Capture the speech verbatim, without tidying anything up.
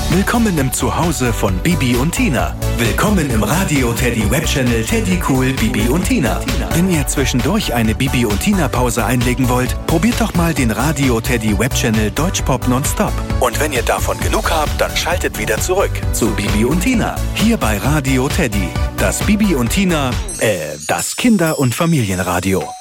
Willkommen im Zuhause von Bibi und Tina. Willkommen im Radio Teddy Webchannel Teddy Cool Bibi und Tina. Wenn ihr zwischendurch eine Bibi und Tina Pause einlegen wollt, probiert doch mal den Radio Teddy Webchannel Deutschpop Nonstop. Und wenn ihr davon genug habt, dann schaltet wieder zurück zu Bibi und Tina. Hier bei Radio Teddy. Das Bibi und Tina, äh, das Kinder- und Familienradio.